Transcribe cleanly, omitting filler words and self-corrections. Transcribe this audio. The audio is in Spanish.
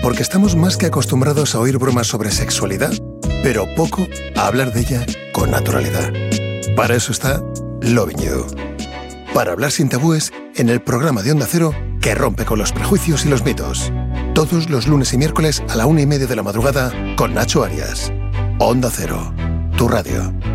Porque estamos más que acostumbrados a oír bromas sobre sexualidad, pero poco a hablar de ella con naturalidad. Para eso está Lovin' You. Para hablar sin tabúes en el programa de Onda Cero que rompe con los prejuicios y los mitos. Todos los lunes y miércoles a la 1:30 de la madrugada con Nacho Arias. Onda Cero, tu radio.